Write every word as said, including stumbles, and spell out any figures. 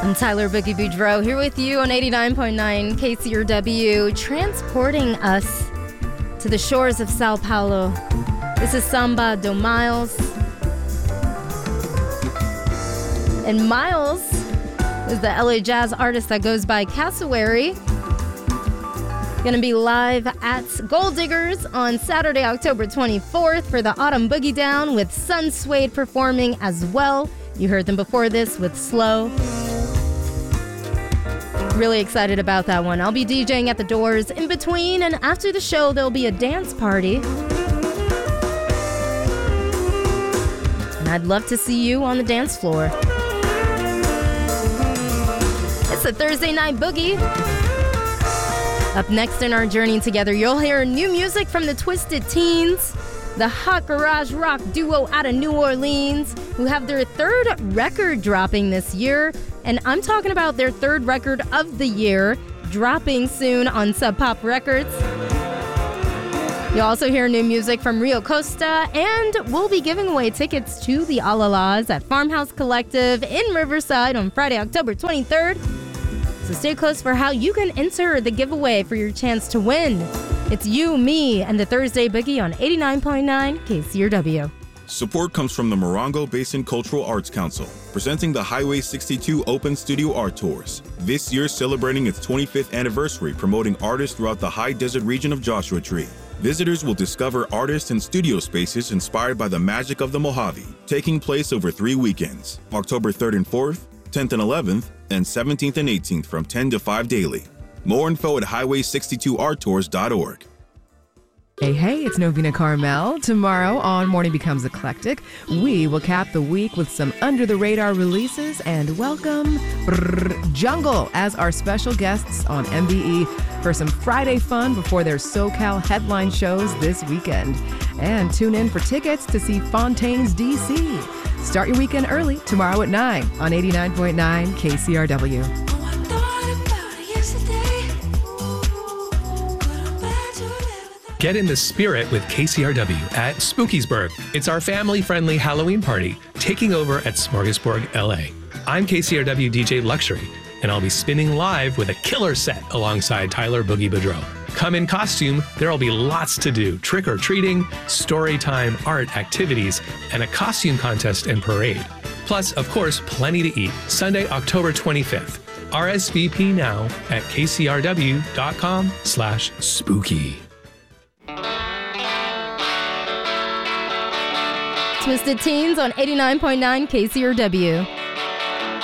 I'm Tyler Boogie Boudreaux here with you on eighty-nine point nine K C R W, transporting us to the shores of Sao Paulo. This is Samba do Miles. And Miles is the L A jazz artist that goes by Cassowary. Gonna be live at Gold Diggers on Saturday, October twenty-fourth for the Autumn Boogie Down, with Sun Suede performing as well. You heard them before this with Slow. Really excited about that one. I'll be DJing at the doors in between, and after the show, there'll be a dance party. And I'd love to see you on the dance floor. It's a Thursday Night Boogie. Up next in our journey together, you'll hear new music from the Twisted Teens, the hot garage rock duo out of New Orleans, who have their third record dropping this year. And I'm talking about their third record of the year, dropping soon on Sub Pop Records. You'll also hear new music from Rio Costa, and we'll be giving away tickets to the Alalas at Farmhouse Collective in Riverside on Friday, October twenty-third. So stay close for how you can enter the giveaway for your chance to win. It's you, me, and the Thursday Boogie on eighty-nine point nine K C R W. Support comes from the Morongo Basin Cultural Arts Council, presenting the Highway sixty-two Open Studio Art Tours. This year celebrating its twenty-fifth anniversary, promoting artists throughout the high desert region of Joshua Tree. Visitors will discover artists and studio spaces inspired by the magic of the Mojave, taking place over three weekends, October third and fourth, tenth and eleventh, and seventeenth and eighteenth from ten to five daily. More info at highway sixty-two art tours dot org. Hey, hey, it's Novena Carmel. Tomorrow on Morning Becomes Eclectic, we will cap the week with some under-the-radar releases and welcome brrr, Jungle as our special guests on M B E for some Friday fun before their SoCal headline shows this weekend. And tune in for tickets to see Fontaine's D C. Start your weekend early tomorrow at nine on eighty-nine point nine K C R W. Get in the spirit with K C R W at Spookiesburg. It's our family-friendly Halloween party taking over at Smorgasburg, L A. I'm K C R W D J Luxury, and I'll be spinning live with a killer set alongside Tyler Boogie Boudreaux. Come in costume, there'll be lots to do. Trick-or-treating, story time, art activities, and a costume contest and parade. Plus, of course, plenty to eat. Sunday, October twenty-fifth. R S V P now at kcrw.com slash spooky. Twisted Teens on eighty-nine point nine K C R W.